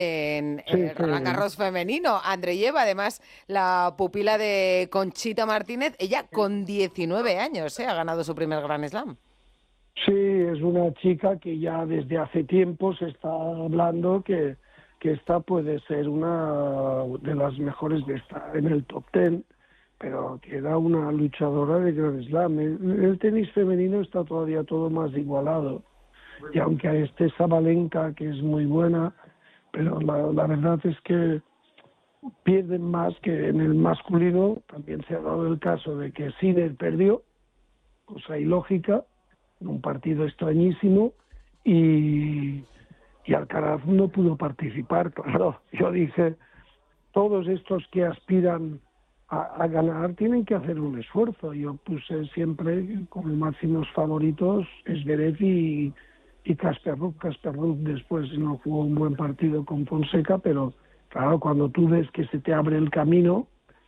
en Sí, Roland sí. Garros femenino. Andreeva, además, la pupila de Conchita Martínez, ella con 19 años ha ganado su primer Grand Slam. Sí, es una chica que ya desde hace tiempo se está hablando que esta puede ser una de las mejores de estar en el top 10, pero que era una luchadora de Grand Slam. El tenis femenino está todavía todo más igualado. Y aunque esté Sabalenka, que es muy buena, pero la verdad es que pierden más que en el masculino. También se ha dado el caso de que Sinner perdió, cosa ilógica, en un partido extrañísimo, y Alcaraz no pudo participar. Claro, yo dije, todos estos que aspiran a ganar tienen que hacer un esfuerzo. Yo puse siempre como máximos favoritos Zverev y Casper Ruud. Casper Ruud después no jugó un buen partido con Fonseca, pero claro, cuando tú ves que se te abre el camino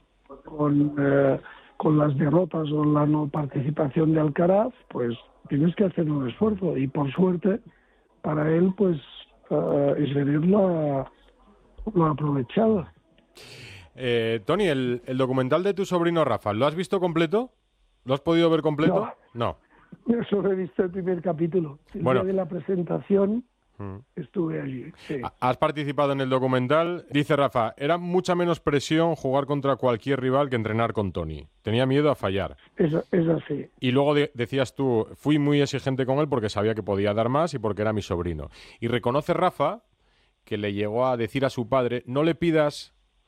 con las derrotas o la no participación de Alcaraz, pues tienes que hacer un esfuerzo. Y por suerte, para él, pues Zverev lo ha aprovechado. Tony, el documental de tu sobrino Rafa, ¿lo has visto completo? ¿Lo has podido ver completo? No. Yo solo he visto el primer capítulo. El día de la presentación estuve allí. Sí. Has participado en el documental. Dice Rafa, era mucha menos presión jugar contra cualquier rival que entrenar con Tony. Tenía miedo a fallar. Es así. Y luego decías tú, fui muy exigente con él porque sabía que podía dar más y porque era mi sobrino. Y reconoce Rafa que le llegó a decir a su padre, no le pidas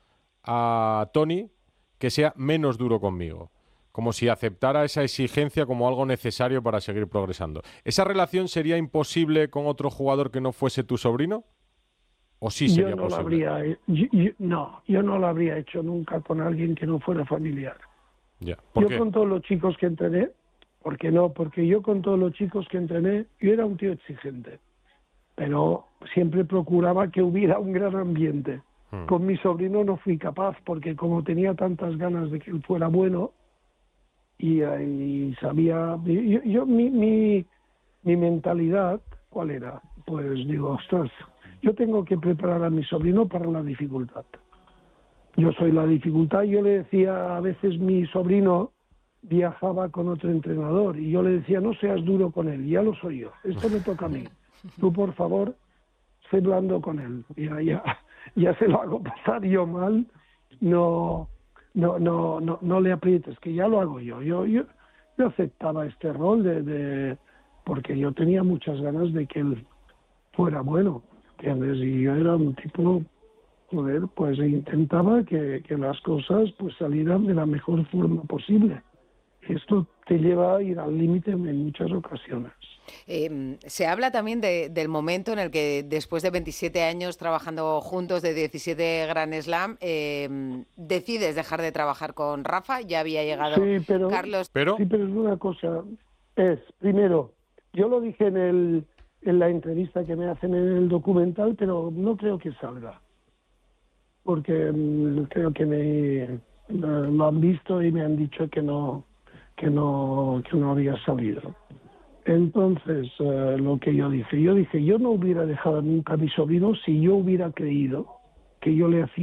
a Tony que sea menos duro conmigo, como si aceptara esa exigencia como algo necesario para seguir progresando. ¿Esa relación sería imposible con otro jugador que no fuese tu sobrino? ¿O sí sería posible? Yo no lo habría hecho nunca con alguien que no fuera familiar. Ya. Yo con todos los chicos que entrené, ¿por qué no? Porque yo con todos los chicos que entrené, yo era un tío exigente, pero siempre procuraba que hubiera un gran ambiente. Con mi sobrino no fui capaz, porque como tenía tantas ganas de que él fuera bueno, y sabía... Mi mentalidad, ¿cuál era? Pues digo, ostras, yo tengo que preparar a mi sobrino para la dificultad. Yo soy la dificultad. Yo le decía, a veces mi sobrino viajaba con otro entrenador, y yo le decía, no seas duro con él, ya lo soy yo, esto me toca a mí. Tú, por favor, sé blando con él. Ya se lo hago pasar yo mal, no le aprietes, que ya lo hago yo. Yo aceptaba este rol porque yo tenía muchas ganas de que él fuera bueno, ¿entiendes? Y yo era un tipo, pues intentaba que las cosas pues salieran de la mejor forma posible. Esto te lleva a ir al límite en muchas ocasiones. Se habla también del momento en el que, después de 27 años trabajando juntos, de 17 Grand Slam, decides dejar de trabajar con Rafa. Ya había llegado Carlos. Sí, pero es una cosa. Primero, yo lo dije en la entrevista que me hacen en el documental, pero no creo que salga. Porque creo que lo han visto y me han dicho que no había salido. Entonces, lo que yo dije, yo no hubiera dejado nunca a mi sobrino si yo hubiera creído que yo le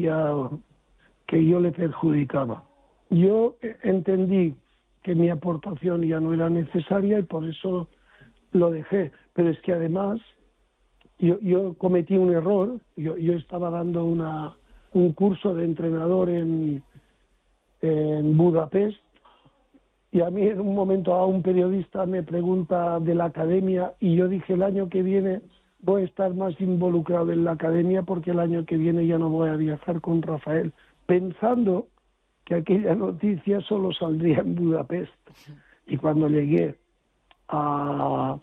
perjudicaba. Yo entendí que mi aportación ya no era necesaria y por eso lo dejé. Pero es que además yo cometí un error. Yo estaba dando un curso de entrenador en Budapest. Y a mí en un momento a un periodista me pregunta de la academia y yo dije, el año que viene voy a estar más involucrado en la academia porque el año que viene ya no voy a viajar con Rafael, pensando que aquella noticia solo saldría en Budapest. Y cuando llegué a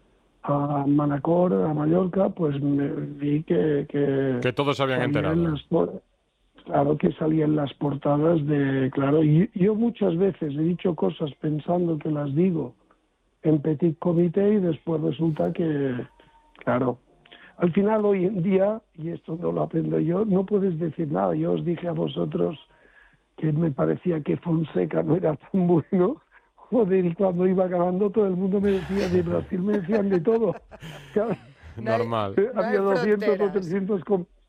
Manacor, a Mallorca, pues me vi que todos se habían enterado. Claro que salían las portadas claro, y yo muchas veces he dicho cosas pensando que las digo en petit comité y después resulta que, claro, al final hoy en día, y esto no lo aprendo yo, no puedes decir nada. Yo os dije a vosotros que me parecía que Fonseca no era tan bueno. Joder, y cuando iba ganando todo el mundo me decía, de Brasil me decían de todo. Claro, Normal. había 200 o 300